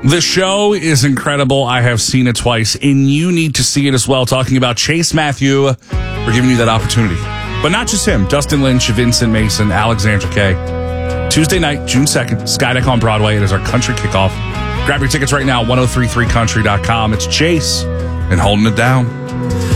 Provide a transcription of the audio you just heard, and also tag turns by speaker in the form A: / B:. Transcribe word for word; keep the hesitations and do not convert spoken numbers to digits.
A: The show is incredible. I have seen it twice, and you need to see it as well. Talking about Chase Matthew. We're giving you that opportunity. But not just him. Dustin Lynch, Vincent Mason, Alexandra Kay. Tuesday night, June second, Skydeck on Broadway. It is our country kickoff. Grab your tickets right now, ten thirty-three country dot com. It's Chase and Holding It Down.